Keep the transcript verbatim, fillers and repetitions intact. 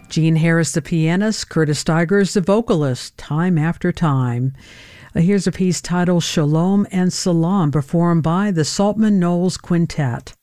Gene Harris, the pianist, Curtis Stigers, the vocalist, Time After Time. Uh, here's a piece titled Shalom and Salam, performed by the Saltman Knowles Quintet.